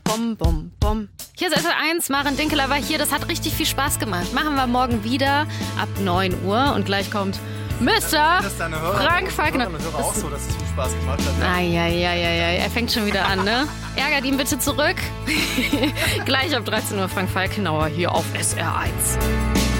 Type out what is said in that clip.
bom, bom, bom. Hier ist SR1, Maren Dinkeler war hier. Das hat richtig viel Spaß gemacht. Machen wir morgen wieder ab 9 Uhr. Und gleich kommt Mr. Frank Falkner. Das auch so, dass es viel Spaß gemacht hat. Eieieiei, er fängt schon wieder an, ne? Ärgert ihn bitte zurück. Gleich ab 13 Uhr Frank Falkenauer hier auf SR1.